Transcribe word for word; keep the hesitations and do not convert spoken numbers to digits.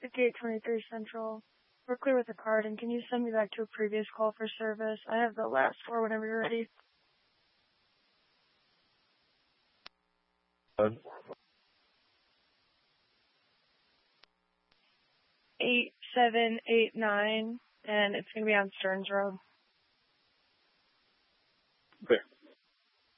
fifty-eight twenty-three Central. We're clear with the card, and can you send me back to a previous call for service? I have the last four whenever you're ready. Um, eight seven eight nine, and it's going to be on Stearns Road. okay.